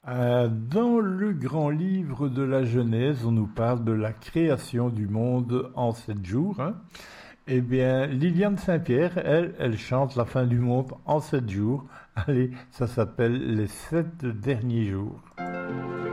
Dans le grand livre de la Genèse, on nous parle de la création du monde en 7 jours, hein. Eh bien, Liliane Saint-Pierre, elle chante la fin du monde en 7 jours. Allez, ça s'appelle les 7 derniers jours.